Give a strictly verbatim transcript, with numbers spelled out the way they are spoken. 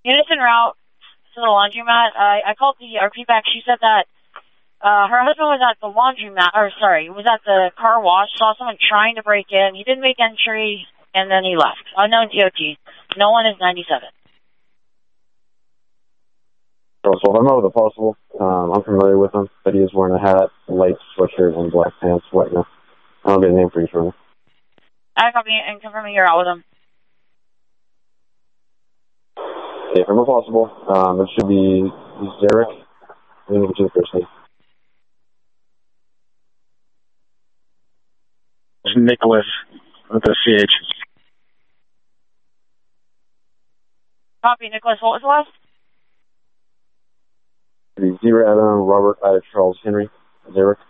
Units en route to the laundromat. I, I called the R P back. She said that uh, her husband was at the laundromat, or sorry, was at the car wash, saw someone trying to break in. He didn't make entry, and then he left. Unknown T O T. No one is ninety-seven. So if I'm over the possible, um, I'm familiar with him, but he is wearing a hat, a light sweatshirt, and black pants right now. I don't get a name for you, sure. I copy and confirming you're out with him. Okay, if I'm possible, um, it should be Zarek, which is the first name. Nicholas with a C H. Copy, Nicholas. What was the last? Zero Adam, Robert, Ida, Charles, Henry, Zarek.